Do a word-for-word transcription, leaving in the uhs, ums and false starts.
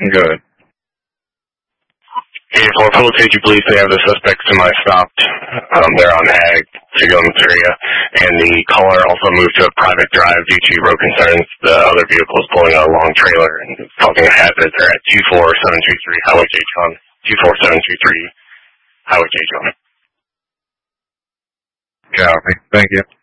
Good. eight four, public safety police, they have the suspect semi-stopped. Um, they're on Ag, Sigilmus area. And the caller also moved to a private drive due to road concerns. The other vehicle is pulling a long trailer and causing a hazard. They're at two four seven two three Highway J. John. two four seven two three Highway J. John. Copy. Thank you.